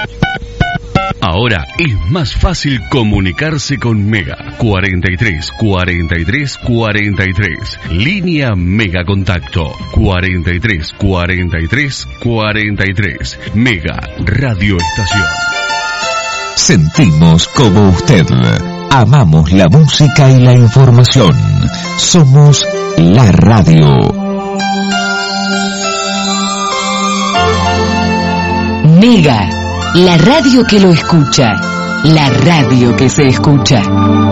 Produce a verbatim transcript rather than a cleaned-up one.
Ahora es más fácil comunicarse con Mega. cuarenta y tres, cuarenta y tres, cuarenta y tres. Línea Mega Contacto. cuarenta y tres, cuarenta y tres, cuarenta y tres. Mega Radio Estación. Sentimos como usted. Amamos la música y la información. Somos la radio. Mega, la radio que lo escucha, la radio que se escucha.